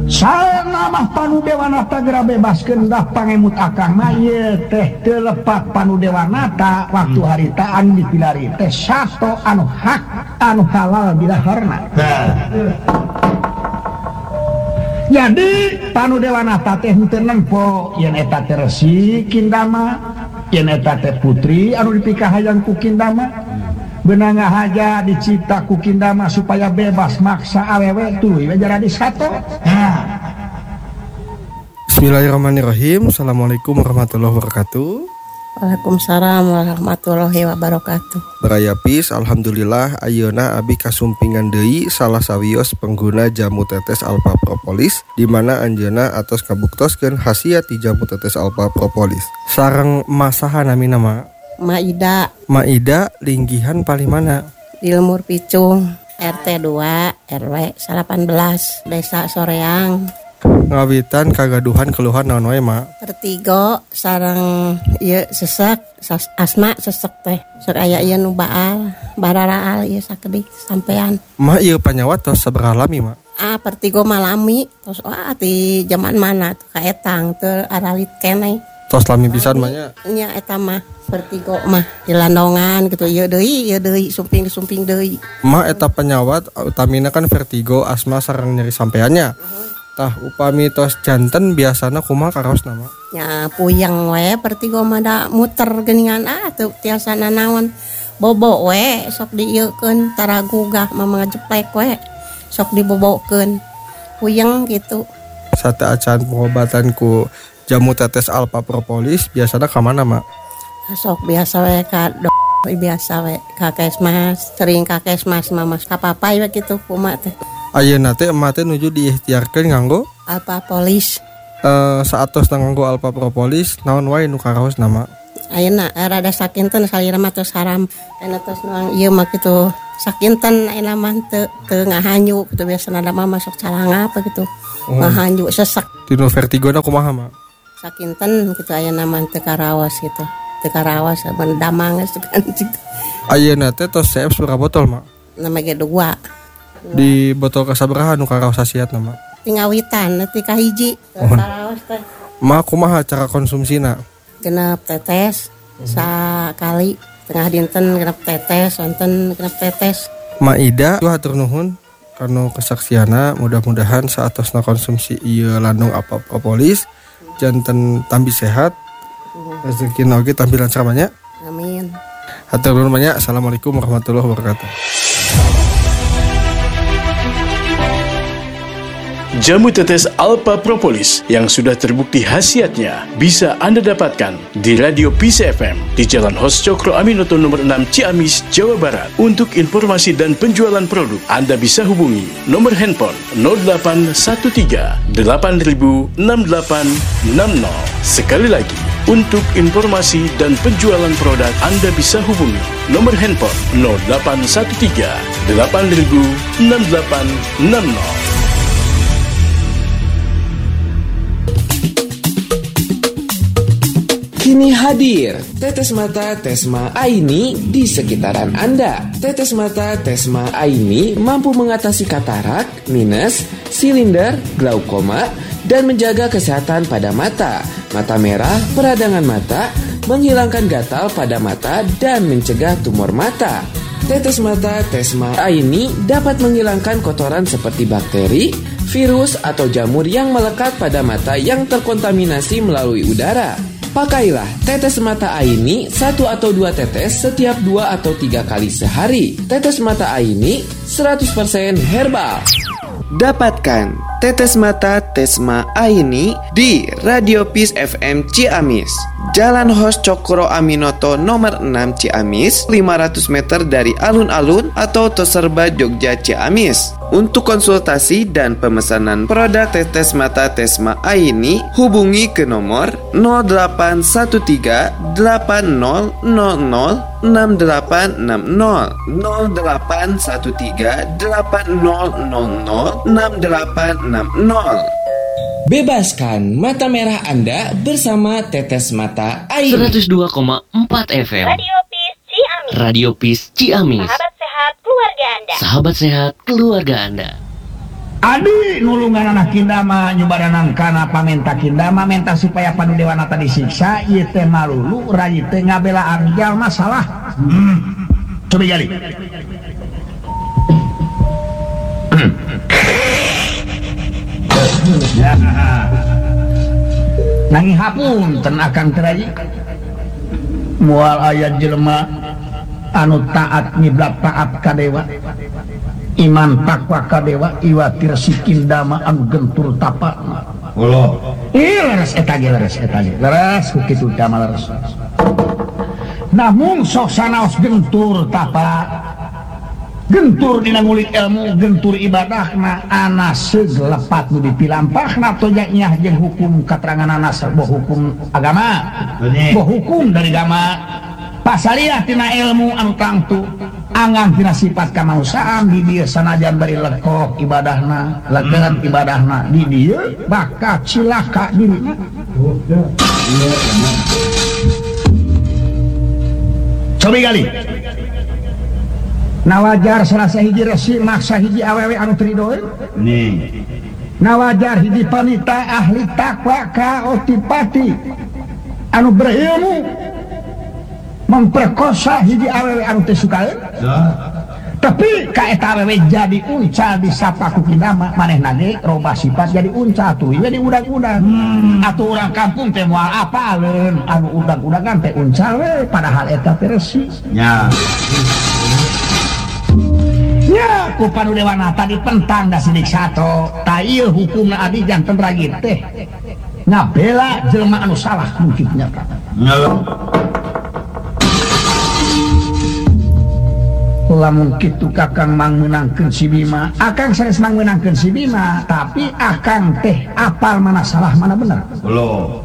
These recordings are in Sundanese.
Salna mah Panudewanata geura bebaskeun dah pangemut akang mah ieu teh teu lepat Panudewanata waktu haritaan dipilari teh sato anu hak anu halal bidaharna. Jadi Panudewanata teh henteu nempo yen eta teh resi Kindama, yen eta teh putri anu dipikahayang ku Kindama. Benang haja dicipta ku Kindama supaya bebas maksa awewe tuluy jadi sato. Bismillahirrahmanirrahim. Assalamualaikum warahmatullahi wabarakatuh. Waalaikumsalam warahmatullahi wabarakatuh. Baraya pis, alhamdulillah ayeuna abi kasumpingan deui salah sawios pengguna jamu tetes alpha propolis di mana anjeunna atos kabuktoskeun khasiat di jamu tetes alpha propolis. Sareng masaha nami nama Maida linggihan paling mana? Di Lemur Picung, RT 2, RW 18, Desa Soreang. Ngawitan kagaduhan keluhan naon wae, Ma? Vertigo sareng ieu sesek, asma sesek teh. Sok aya ieu nu baal, bararaal ieu sakeudik sampean. Ma ieu panyawat tos sabaraha lami, Ma? Vertigo malami, tos di zaman mana tuh kaetang teu aralit keneh. Tos lami pisan mah nya. Nya eta mah vertigo mah di landongan gitu ieu deui sumping deui. Ma eta penyawat utamina kan vertigo, asma sareng nyeri sampeannya. Tah upami tos janten biasana kumaha karaos nama? Ya puyeng we vertigo mah da muter geuningan teu tiasa nanaon. Bobo we sok dieukeun taragugah mah jeplek we. Sok dibobokeun. Puyeng gitu. Sate acan pengobatan ku jamu tetes alpha propolis biasana ka mana, Ma? Sok biasa we ka biasa we ka Kesmas, sering ka Kesmas mah mas ka papai we kitu kumaha teh. Ayeuna teh emat teh nuju diikhtiarkeun nganggo alpha polis. Saatos nganggo alpha propolis naon wae nu karaos nama? Ayeuna rada sakinten salira mah tos haram. Ena tos nuang ieu mah kitu sakinten ayeuna mah teu ngahanyu kitu biasana da mah masuk calanga apa kitu. Ngahanyu sesek. Dino vertigona kumaha, Ma? Sakinten kitu ayeuna mah teu karaos gitu. Teu karaos mendamang sukan gitu. Ayeuna teh tos CF sabaraha botol, Ma? Nama ge 2. Di botol kasabaraha nu karaos hasiat nama? Tingawitan neuti ka hiji karaos teh. Ma kumaha cara konsumsina? Genep tetes sakali tengah dinten genep tetes, wonten genep tetes. Maida hatur nuhun karena kesaksiana, mudah-mudahan saatosna konsumsi ieu landung alpha propolis janten tambi sehat. Rezekina oge tampi lancar banyak. Amin. Hatur nuhun banyak. Assalamualaikum warahmatullahi wabarakatuh. Jamu tetes alpha propolis yang sudah terbukti khasiatnya bisa Anda dapatkan di Radio Peace FM di Jalan Hos Cokro Aminoto nomor 6 Ciamis, Jawa Barat. Untuk informasi dan penjualan produk, Anda bisa hubungi nomor handphone 0813 8000 6860. Sekali lagi, untuk informasi dan penjualan produk, Anda bisa hubungi nomor handphone 0813 8000 6860. Kini hadir Tetes Mata Tesma Aini di sekitaran Anda. Tetes Mata Tesma Aini mampu mengatasi katarak, minus, silinder, glaukoma, dan menjaga kesehatan pada mata, mata merah, peradangan mata, menghilangkan gatal pada mata, dan mencegah tumor mata. Tetes Mata Tesma Aini dapat menghilangkan kotoran seperti bakteri, virus, atau jamur yang melekat pada mata yang terkontaminasi melalui udara. Pakailah tetes mata Aini 1 atau 2 tetes setiap 2 atau 3 kali sehari. Tetes mata Aini 100% herbal. Dapatkan tetes mata Tesma Aini di Radio Peace FM Ciamis, Jalan Hos Cokro Aminoto nomor 6 Ciamis, 500 meter dari alun-alun atau Toserba Jogja Ciamis. Untuk konsultasi dan pemesanan produk tetes mata Tesma Aini, hubungi ke nomor 0813 8000 6860 0813 8000 6860. Bebaskan mata merah Anda bersama Tetes Mata Aini. 102,4 FM Radio Peace Ciamis. Radio Peace Ciamis. Sahabat sehat keluarga Anda. Sahabat sehat keluarga Anda. Adi nulungan anak kindama nyubaranan kana pamenta kindama menta supaya panu dewana tadi disiksa ieu teh malulu rai teh ngabelaan jalma salah. Coba gali. Nangi hapun ten akang teraji mual ayat jelema anu taat nyiblak taat ka dewa iman takwa ka dewa iwatir sikindama anu gentur tapakna. Leres eta ge leres kitu teh leres. Namun sok sanaos gentur tapak gentur dina ngulik ilmu gentur ibadahna ana seglepat nu dipilampahna toh nyah jeung hukum katerangan anas boh hukum agama boh hukum dari agama pasaliah tina ilmu anu tangtu angan tina sifat kamanusiaan di dieu sanajan bari lekok ibadahna lekeun ibadahna di dieu bakal cilaka dirina. Coba kali nawajar salasa hiji resi maksa hiji awewe anu tridoeun nawajar hiji panita ahli takwa ka otipati anu berilmu memperkosa hiji awewe anu teu sukaeun tapi ka eta awewe jadi uncal disapa ku kindama manehna ge robah sifat jadi uncal tuh jadi udag-udag atuh urang kampung teh moal apaleun anu udag-udagan teh uncal we padahal eta teh resi nya nya ku panu dewana tadi pentang da sidik sato ta ieu hukumna adi janten ragit teh ngabela jelema anu salah mungkin nyata. Lamun kitu kakang mangmenangkeun si Bima akang sanes mangmenangkeun si Bima tapi akang teh apal mana salah mana bener belum.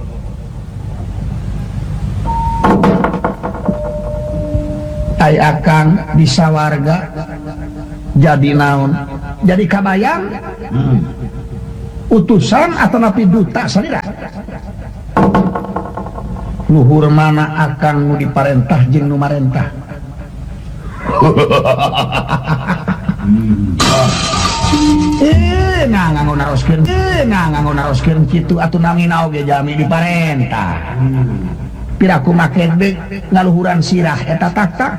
Ai akang bisa warga jadi naon jadi kabayang utusan atau napi duta salira luhur mana akang nu diparentah jeung nu marentah. nganggo naroskeun kitu atuh namina oge jami diparentah piraku make deuk ngaluhuran sirah eta tak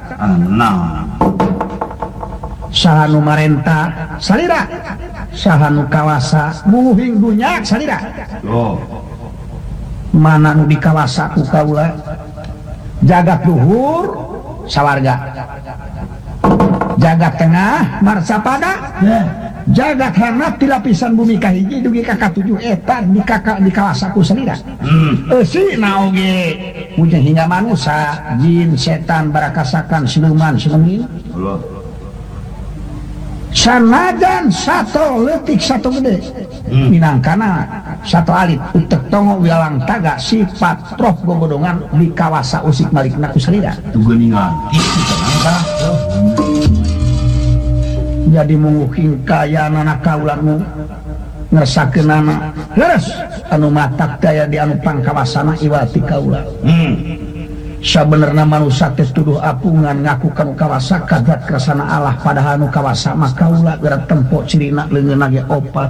saha nu marentah salira saha nu kawasa muhing dunya salira mana nu dikawasa ku kaula jagat luhur sawarga jagat tengah marsapada jagat hanap ti lapisan bumi kahiji dugi ka katujuh eta di kawasaku salira eusi naoge ujung hingga manusia jin setan barakasakan siluman silemin sanajan satu letik satu gede minangkana satu alit utek tongo wilang taga sifat roh gogodongan di kawasa usik malikna ku salira tugeningan jadi menguking kaya anak kaulanmu ngersakeun anak leres anu matak daya di anu pangkawasana iwati kaula sabenerna manusia teh tuduh apungan ngaku kanu kawasa kagat kersana Allah padahal anu kawasa mah kaula geura tempo cirina leungeunna ge opat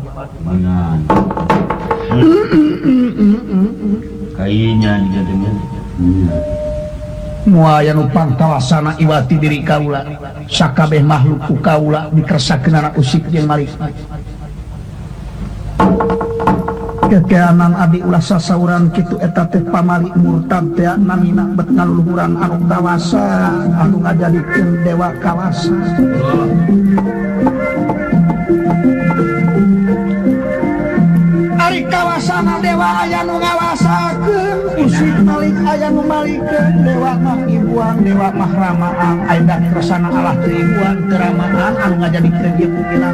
kayaknya digadengan muaya nu pangkawasana iwati diri kaula sakabeh makhluk ku kaula dikersakeun anak usik jeung malik kekeanan abi ulah sasauran kitu eta teh pamali murtad teh namina bet ngaluluhuran anu kawasa anu ngajadikeun dewa kawasa ari kawasana dewa aya nu ngawasakeun usik malik aya nu malikeun dewa mah ibuan dewa mah ramaan aya kersana Allah teu ibuan teu ramaan anu ngajadikeun ieu pimpinan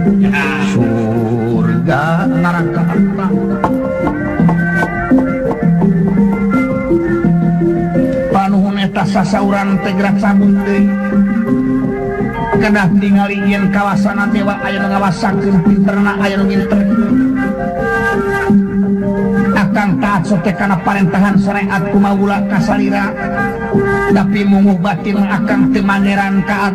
surga neraka antang panuhun eta sasauran teh gerak sabun deui kedah ningali yen kawasana dewa aya nu ngawasakeun pinterna aya nu nginterkeun akang taat sote kana parentahan syariat kumaula kasalira tapi munguh batin akang teu mangeran ka